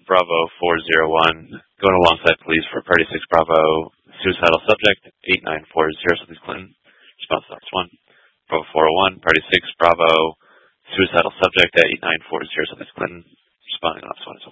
Bravo 401, going alongside police for Party 6 Bravo, suicidal subject 8940 Southeast Clinton. Response to Officer 1. Bravo 401, Party 6 Bravo, suicidal subject at 8940 Southeast Clinton. Responding to Officer 1.